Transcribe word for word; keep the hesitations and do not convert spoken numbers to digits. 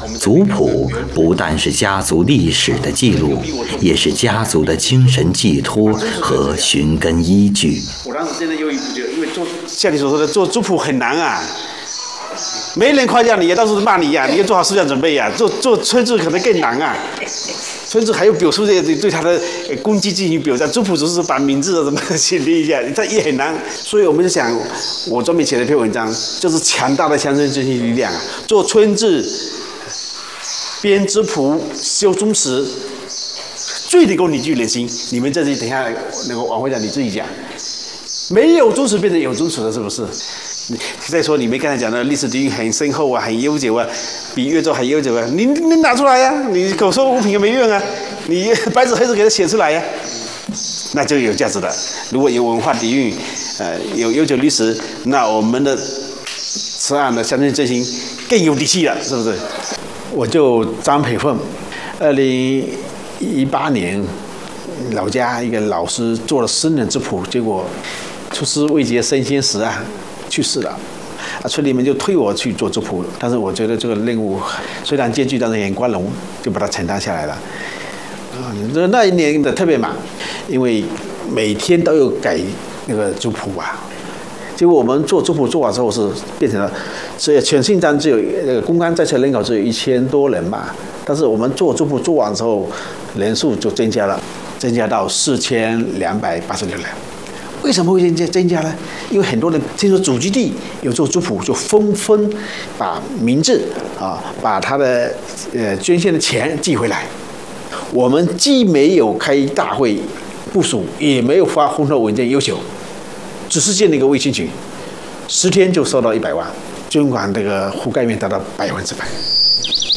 族谱不但是家族历史的记录，也是家族的精神寄托和寻根依据。 我当时真的有一部就因为做像你所说的做族谱很难啊，没人夸奖你，到处都骂你呀、啊，你要做好思想准备呀、啊。做做村志可能更难啊。村志还有表述这对他的功绩进行表彰，族谱只是把名字什么写一下，这也很难。所以我们就想，我专门写了一篇文章，就是强大的乡村振兴力量啊，做村志、编族谱、修宗祠，最能够凝聚人心。你们这里等一下那个王会长你自己讲，没有宗祠变成有宗祠了，是不是？再说你们刚才讲的历史底蕴很深厚啊，很悠久啊，比越州还悠久啊，你你拿出来呀、啊，你口说无凭也没用啊，你白纸黑字给它写出来呀、啊，那就有价值了。如果有文化底蕴，呃，有悠久历史，那我们的此案的乡村振兴更有底气了，是不是？我就张培凤，二零一八年老家一个老师做了生人之谱，结果出师未捷身先死啊。去世了，啊，村里面就推我去做族谱，但是我觉得这个任务虽然艰巨，但是很光荣，就把它承担下来了。啊，这那一年的特别忙，因为每天都有改那个族谱啊。结果我们做族谱做完之后是变成了，所以全信章只有那个公安在册人口只有一千多人嘛，但是我们做族谱做完之后，人数就增加了，增加到四千两百八十六人。为什么会增加增加呢？因为很多人听说祖籍地有做族谱，就纷纷把名字啊，把他的呃捐献的钱寄回来。我们既没有开大会部署，也没有发红头文件要求，只是建了一个微信群，十天就收到一百万，捐款这个覆盖面达到百分之百。